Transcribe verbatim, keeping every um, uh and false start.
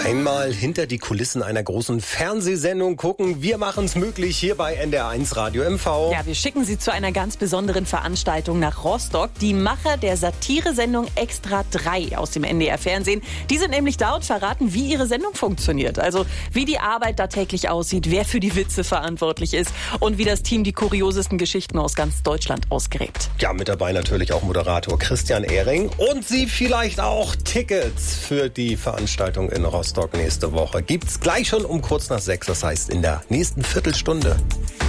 Einmal hinter die Kulissen einer großen Fernsehsendung gucken. Wir machen es möglich hier bei N D R eins Radio M V. Ja, wir schicken Sie zu einer ganz besonderen Veranstaltung nach Rostock. Die Macher der Satire-Sendung Extra drei aus dem N D R-Fernsehen. Die sind nämlich da und verraten, wie ihre Sendung funktioniert. Also wie die Arbeit da täglich aussieht, wer für die Witze verantwortlich ist und wie das Team die kuriosesten Geschichten aus ganz Deutschland ausgräbt. Ja, mit dabei natürlich auch Moderator Christian Ehring und Sie vielleicht auch Tickets für die Veranstaltung in Rostock nächste Woche. Gibt's gleich schon um kurz nach sechs, das heißt in der nächsten Viertelstunde.